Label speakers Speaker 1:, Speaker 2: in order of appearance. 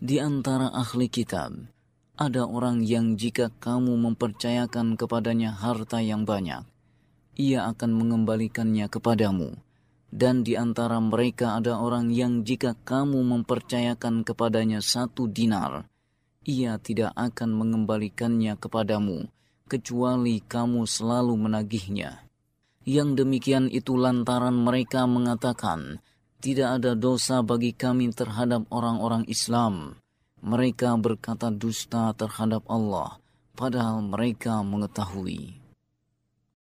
Speaker 1: Di antara ahli kitab, ada orang yang jika kamu mempercayakan kepadanya harta yang banyak, ia akan mengembalikannya kepadamu. Dan di antara mereka ada orang yang jika kamu mempercayakan kepadanya 1 dinar, ia tidak akan mengembalikannya kepadamu, kecuali kamu selalu menagihnya. Yang demikian itu lantaran mereka mengatakan, tidak ada dosa bagi kami terhadap orang-orang Islam. Mereka berkata dusta terhadap Allah, padahal mereka mengetahui.